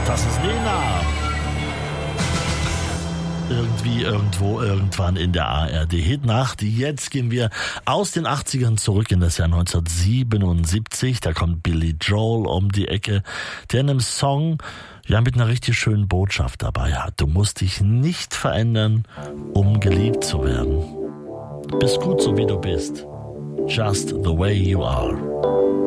Das ist Lena. Irgendwie, irgendwo, irgendwann in der ARD-Hitnacht. Jetzt gehen wir aus den 80ern zurück in das Jahr 1977. Da kommt Billy Joel um die Ecke, der in einem Song mit einer richtig schönen Botschaft dabei hat. Du musst dich nicht verändern, um geliebt zu werden. Bist gut so wie du bist. Just the way you are.